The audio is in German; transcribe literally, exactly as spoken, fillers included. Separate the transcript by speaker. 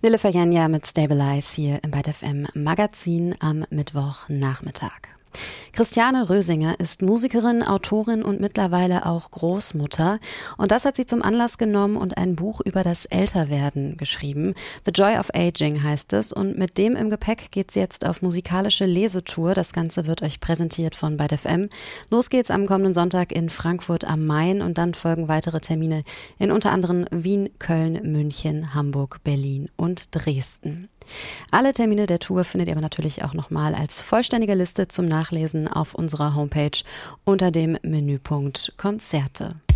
Speaker 1: Lille Fajanja mit Stabilize hier im Byte F M Magazin am Mittwochnachmittag. Christiane Rösinger ist Musikerin, Autorin und mittlerweile auch Großmutter. Und das hat sie zum Anlass genommen und ein Buch über das Älterwerden geschrieben. The Joy of Aging heißt es. Und mit dem im Gepäck geht's jetzt auf musikalische Lesetour. Das Ganze wird euch präsentiert von Byte F M. Los geht's am kommenden Sonntag in Frankfurt am Main und dann folgen weitere Termine in unter anderem Wien, Köln, München, Hamburg, Berlin und Dresden. Alle Termine der Tour findet ihr aber natürlich auch nochmal als vollständige Liste zum Nachlesen auf unserer Homepage unter dem Menüpunkt Konzerte.